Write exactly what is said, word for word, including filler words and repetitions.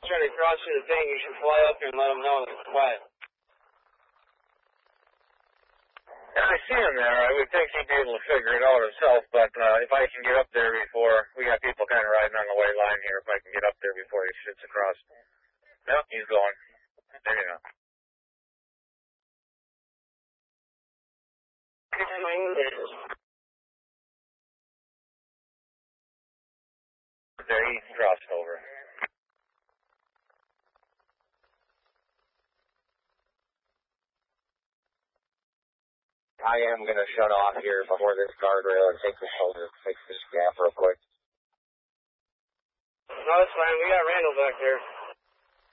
trying to cross through the thing, you should fly up here and let them know that it's quiet. Yeah, I see him there. I would think he'd be able to figure it out himself, but uh, if I can get up there before, we got people kind of riding on the white line here, if I can get up there before he shoots across. Nope, he's going. There you go. There, he's crossed over. I am going to shut off here before this guardrail and take the shoulder to fix this gap real quick. No, it's fine. We got Randall back there.